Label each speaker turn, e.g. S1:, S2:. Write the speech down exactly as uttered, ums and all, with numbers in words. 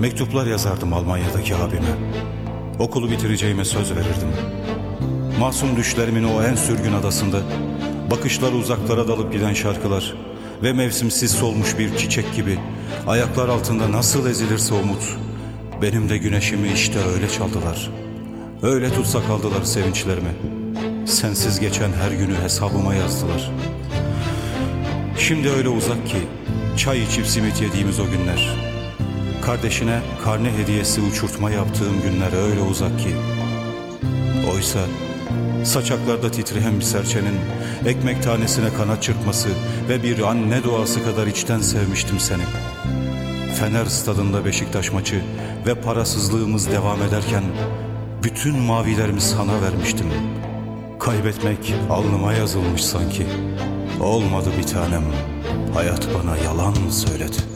S1: Mektuplar yazardım Almanya'daki abime. Okulu bitireceğime söz verirdim. Masum düşlerimin o en sürgün adasında bakışlar uzaklara dalıp giden şarkılar ve mevsimsiz solmuş bir çiçek gibi ayaklar altında nasıl ezilirse umut, benim de güneşimi işte öyle çaldılar. Öyle tutsak aldılar sevinçlerimi. Sensiz geçen her günü hesabıma yazdılar. Şimdi öyle uzak ki çay içip simit yediğimiz o günler, kardeşine karne hediyesi uçurtma yaptığım günler öyle uzak ki. Oysa saçaklarda titreyen bir serçenin ekmek tanesine kanat çırpması ve bir anne duası kadar içten sevmiştim seni. Fener stadında Beşiktaş maçı ve parasızlığımız devam ederken bütün mavilerimi sana vermiştim. Kaybetmek alnıma yazılmış sanki. Olmadı bir tanem, hayat bana yalan söyledi.